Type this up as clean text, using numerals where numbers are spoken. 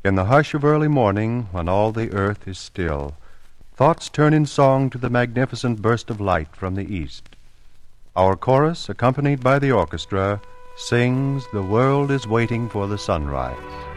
In the hush of early morning, when all the earth is still, thoughts turn in song to the magnificent burst of light from the east. Our chorus, accompanied by the orchestra, sings "The World is Waiting for the Sunrise."